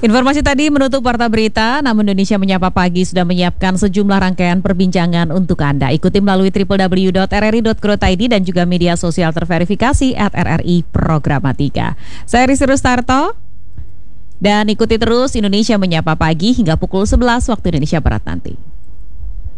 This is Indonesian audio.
Informasi tadi menutup Warta Berita, namun Indonesia Menyapa Pagi sudah menyiapkan sejumlah rangkaian perbincangan untuk Anda. Ikuti melalui www.rri.co.id dan juga media sosial terverifikasi @RRI Programatika. Saya Rizky Rustarto, dan ikuti terus Indonesia Menyapa Pagi hingga pukul 11 waktu Indonesia Barat nanti.